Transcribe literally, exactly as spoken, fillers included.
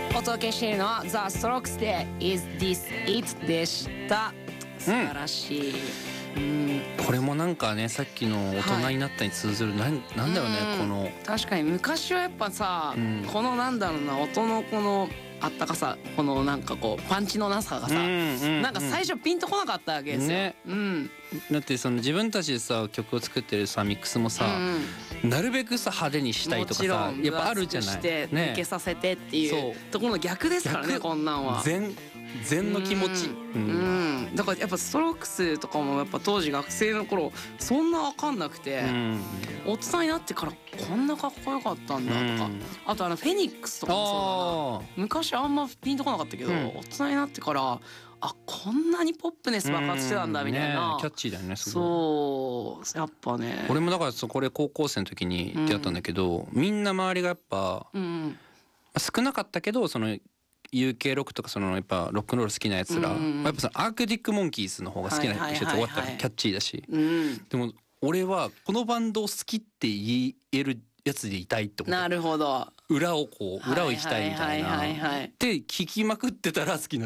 お届けしているのはザ・ストロークスで Is This It でした。素晴らしい、うん、 これもなんかねさっきの大人になったに通ずる、はい、なん, なんだろうね、 うん、 この確かに昔はやっぱさ、うん、このなんだろうな音のこのあったかさ、このなんかこうパンチのなさがさ、うんうんうん、なんか最初ピンとこなかったわけですよ、ね、うん、 だってその自分たちでさ曲を作ってるさミックスもさ、うん、なるべくさ派手にしたいとかさやっぱあるじゃない、 して抜けさせてっていうところの逆ですからね、こんなんは全全の気持ち、 うん、うん、だからやっぱストロークスとかもやっぱ当時学生の頃そんな分かんなくて、うん、大人になってからこんなかっこよかったんだとか、うん、あとあのフェニックスとかもそうだな、昔あんまピンとこなかったけど、うん、大人になってからあこんなにポップネス爆発してたんだみたいな、 うんね、キャッチーだよねすごい。そうやっぱね、 俺もだからこれ高校生の時に出会ったんだけど、うん、みんな周りがやっぱ、うん、少なかったけどそのユーケー ロックとかそのやっぱロックンロール好きなやつら、うんうん、やっぱそのアークティックモンキーズの方が好きな人って終わったらキャッチーだし、うん、でも俺はこのバンドを好きって言えるやつでいたいって思った。 なるほど。 裏をこう裏を行きたいみたいな。で聞きまくってたら好きな